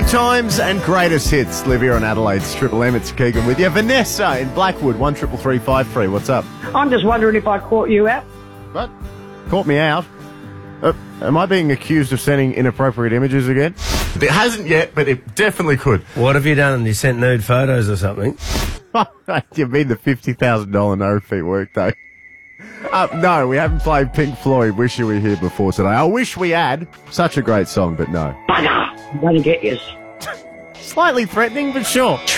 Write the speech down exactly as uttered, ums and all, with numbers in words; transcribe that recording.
Good times and greatest hits. Live here on Adelaide's Triple M. It's Keegan with you. Vanessa in Blackwood, one triple three five three. What's up? I'm just wondering if I caught you out. What? Caught me out? Uh, am I being accused of sending inappropriate images again? It hasn't yet, but it definitely could. What have you done? You sent nude photos or something? You mean the fifty thousand dollars no fee workday? Uh, no, we haven't played Pink Floyd, Wish You Were Here before today. I wish we had. Such a great song, but no. Bugger! I'm going to get you. Slightly threatening, but sure.